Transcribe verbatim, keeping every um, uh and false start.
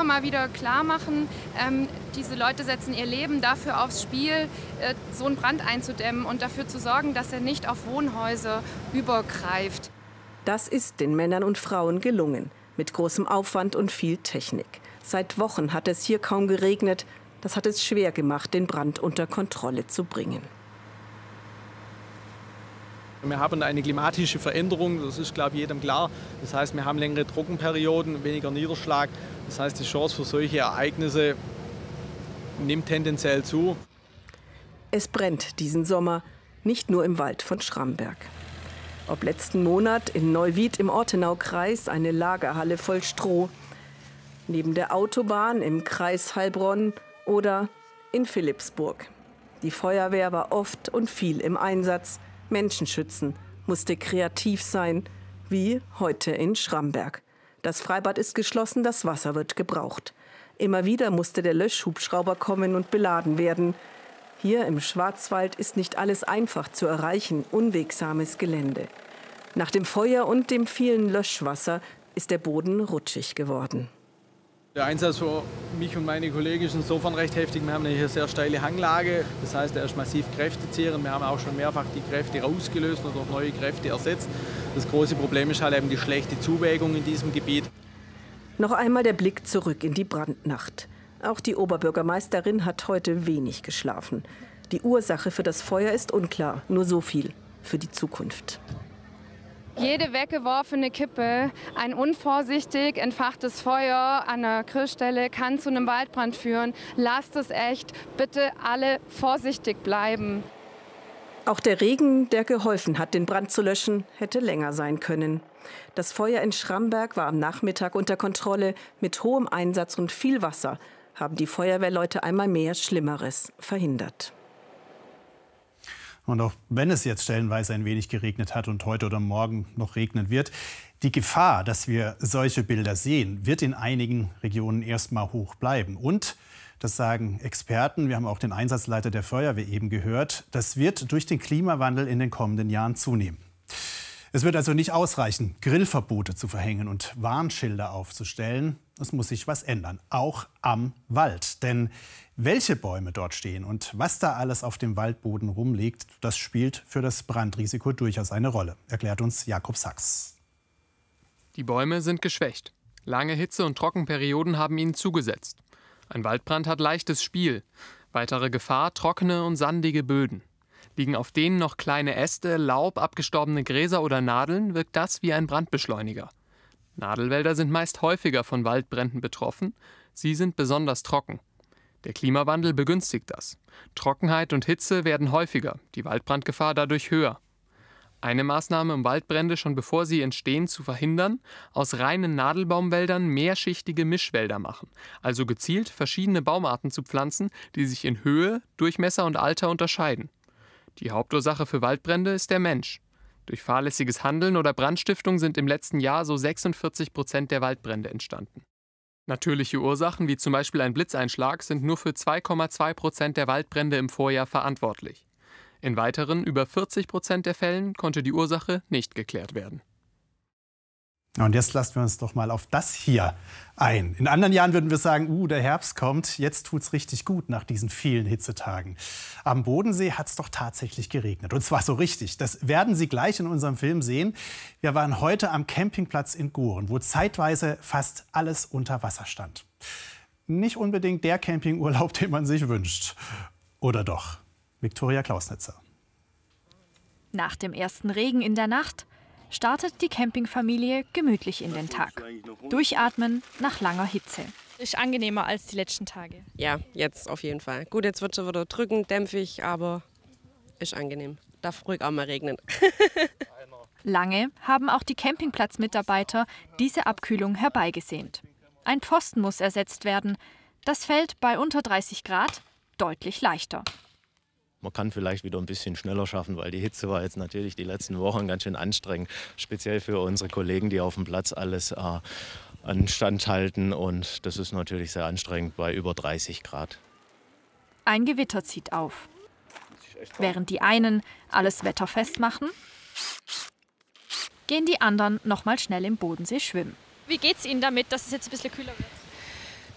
mal wieder klar machen, ähm, diese Leute setzen ihr Leben dafür aufs Spiel, äh, so einen Brand einzudämmen und dafür zu sorgen, dass er nicht auf Wohnhäuser übergreift. Das ist den Männern und Frauen gelungen, mit großem Aufwand und viel Technik. Seit Wochen hat es hier kaum geregnet. Das hat es schwer gemacht, den Brand unter Kontrolle zu bringen. Wir haben eine klimatische Veränderung, das ist, glaube ich, jedem klar. Das heißt, wir haben längere Trockenperioden, weniger Niederschlag. Das heißt, die Chance für solche Ereignisse nimmt tendenziell zu. Es brennt diesen Sommer, nicht nur im Wald von Schramberg. Ob letzten Monat in Neuwied im Ortenaukreis eine Lagerhalle voll Stroh, neben der Autobahn im Kreis Heilbronn oder in Philippsburg. Die Feuerwehr war oft und viel im Einsatz. Menschen schützen musste kreativ sein, wie heute in Schramberg. Das Freibad ist geschlossen, das Wasser wird gebraucht. Immer wieder musste der Löschhubschrauber kommen und beladen werden. Hier im Schwarzwald ist nicht alles einfach zu erreichen, unwegsames Gelände. Nach dem Feuer und dem vielen Löschwasser ist der Boden rutschig geworden. Der Einsatz für mich und meine Kollegen ist insofern recht heftig. Wir haben hier eine sehr steile Hanglage, das heißt, er ist massiv kräftezehrend. Wir haben auch schon mehrfach die Kräfte rausgelöst und durch neue Kräfte ersetzt. Das große Problem ist halt eben die schlechte Zuwägung in diesem Gebiet. Noch einmal der Blick zurück in die Brandnacht. Auch die Oberbürgermeisterin hat heute wenig geschlafen. Die Ursache für das Feuer ist unklar, nur so viel für die Zukunft. Jede weggeworfene Kippe, ein unvorsichtig entfachtes Feuer an der Grillstelle kann zu einem Waldbrand führen. Lasst es echt, bitte alle vorsichtig bleiben. Auch der Regen, der geholfen hat, den Brand zu löschen, hätte länger sein können. Das Feuer in Schramberg war am Nachmittag unter Kontrolle. Mit hohem Einsatz und viel Wasser haben die Feuerwehrleute einmal mehr Schlimmeres verhindert. Und auch wenn es jetzt stellenweise ein wenig geregnet hat und heute oder morgen noch regnen wird, die Gefahr, dass wir solche Bilder sehen, wird in einigen Regionen erstmal hoch bleiben. Und, das sagen Experten, wir haben auch den Einsatzleiter der Feuerwehr eben gehört, das wird durch den Klimawandel in den kommenden Jahren zunehmen. Es wird also nicht ausreichen, Grillverbote zu verhängen und Warnschilder aufzustellen. Es muss sich was ändern, auch am Wald. Denn welche Bäume dort stehen und was da alles auf dem Waldboden rumliegt, das spielt für das Brandrisiko durchaus eine Rolle, erklärt uns Jakob Sachs. Die Bäume sind geschwächt. Lange Hitze- und Trockenperioden haben ihnen zugesetzt. Ein Waldbrand hat leichtes Spiel. Weitere Gefahr, trockene und sandige Böden. Liegen auf denen noch kleine Äste, Laub, abgestorbene Gräser oder Nadeln, wirkt das wie ein Brandbeschleuniger. Nadelwälder sind meist häufiger von Waldbränden betroffen. Sie sind besonders trocken. Der Klimawandel begünstigt das. Trockenheit und Hitze werden häufiger, die Waldbrandgefahr dadurch höher. Eine Maßnahme, um Waldbrände schon bevor sie entstehen zu verhindern: aus reinen Nadelbaumwäldern mehrschichtige Mischwälder machen, also gezielt verschiedene Baumarten zu pflanzen, die sich in Höhe, Durchmesser und Alter unterscheiden. Die Hauptursache für Waldbrände ist der Mensch. Durch fahrlässiges Handeln oder Brandstiftung sind im letzten Jahr so sechsundvierzig Prozent der Waldbrände entstanden. Natürliche Ursachen, wie zum Beispiel ein Blitzeinschlag, sind nur für zwei Komma zwei Prozent der Waldbrände im Vorjahr verantwortlich. In weiteren über vierzig Prozent der Fällen konnte die Ursache nicht geklärt werden. Und jetzt lassen wir uns doch mal auf das hier ein. In anderen Jahren würden wir sagen, uh, der Herbst kommt, jetzt tut's richtig gut nach diesen vielen Hitzetagen. Am Bodensee hat es doch tatsächlich geregnet. Und zwar so richtig. Das werden Sie gleich in unserem Film sehen. Wir waren heute am Campingplatz in Gohren, wo zeitweise fast alles unter Wasser stand. Nicht unbedingt der Campingurlaub, den man sich wünscht. Oder doch? Viktoria Klausnitzer. Nach dem ersten Regen in der Nacht startet die Campingfamilie gemütlich in den Tag. Durchatmen nach langer Hitze. Ist angenehmer als die letzten Tage. Ja, jetzt auf jeden Fall. Gut, jetzt wird schon wieder drückend, dämpfig, aber ist angenehm. Darf ruhig auch mal regnen. Lange haben auch die Campingplatzmitarbeiter diese Abkühlung herbeigesehnt. Ein Pfosten muss ersetzt werden. Das fällt bei unter dreißig Grad deutlich leichter. Man kann vielleicht wieder ein bisschen schneller schaffen, weil die Hitze war jetzt natürlich die letzten Wochen ganz schön anstrengend. Speziell für unsere Kollegen, die auf dem Platz alles äh, an Stand halten. Und das ist natürlich sehr anstrengend bei über dreißig Grad. Ein Gewitter zieht auf. Während die einen alles wetterfest machen, gehen die anderen noch mal schnell im Bodensee schwimmen. Wie geht's Ihnen damit, dass es jetzt ein bisschen kühler wird?